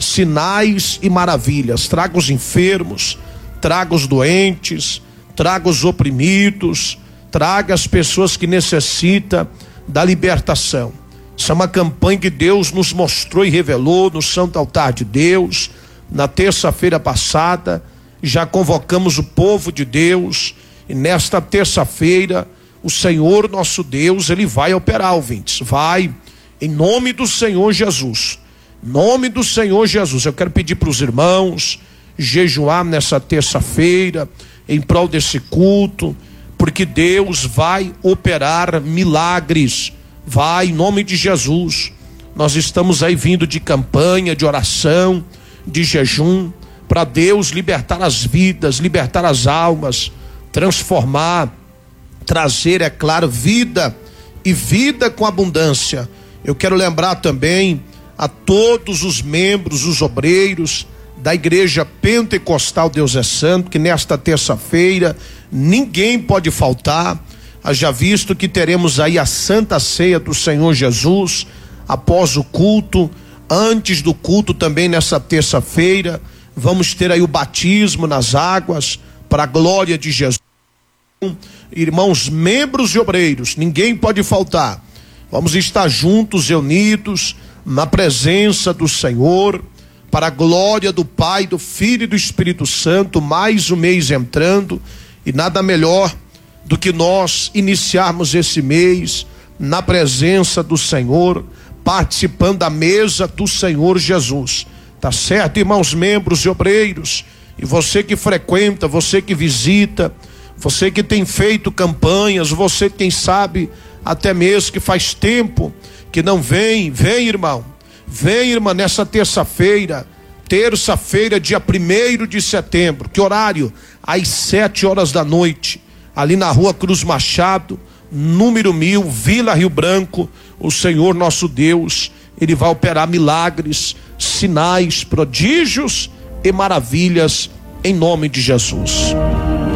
sinais e maravilhas. Traga os enfermos, traga os doentes, traga os oprimidos, traga as pessoas que necessitam da libertação. Isso é uma campanha que Deus nos mostrou e revelou no Santo Altar de Deus. Na terça-feira passada, já convocamos o povo de Deus, e nesta terça-feira, o Senhor nosso Deus, Ele vai operar, ouvintes. Vai, em nome do Senhor Jesus. Em nome do Senhor Jesus. Eu quero pedir para os irmãos jejuar nessa terça-feira, em prol desse culto, porque Deus vai operar milagres. Vai, em nome de Jesus. Nós estamos aí vindo de campanha, de oração, de jejum, para Deus libertar as vidas, libertar as almas, transformar, trazer, é claro, vida e vida com abundância. Eu quero lembrar também a todos os membros, os obreiros da Igreja Pentecostal Deus é Santo, que nesta terça-feira ninguém pode faltar. Haja visto que teremos aí a Santa Ceia do Senhor Jesus após o culto. Antes do culto também nessa terça-feira vamos ter aí o batismo nas águas para a glória de Jesus. Irmãos, membros e obreiros, ninguém pode faltar. Vamos estar juntos, reunidos na presença do Senhor, para a glória do Pai, do Filho e do Espírito Santo. Mais um mês entrando, e nada melhor do que nós iniciarmos esse mês na presença do Senhor, participando da mesa do Senhor Jesus. Tá certo, irmãos, membros e obreiros? E você que frequenta, você que visita, você que tem feito campanhas, você quem sabe até mesmo que faz tempo que não vem, vem, irmão, vem, irmã, nessa terça-feira, dia 1º de setembro. Que horário? Às 7 horas da noite, ali na Rua Cruz Machado, número 1000, Vila Rio Branco. O Senhor nosso Deus, Ele vai operar milagres, sinais, prodígios e maravilhas em nome de Jesus.